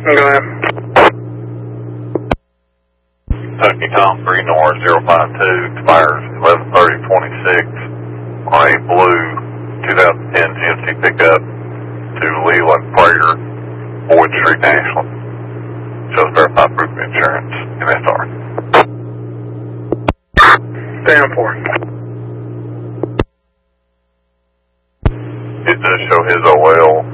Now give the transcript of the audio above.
Go ahead. Kentucky Tom 3 North 052 expires 11/30/26 on a blue 2010 GMC pickup to Leland Prager, Boyd Street, Ashland. Shows verified proof of insurance, MSR. Stand for. It does show his OL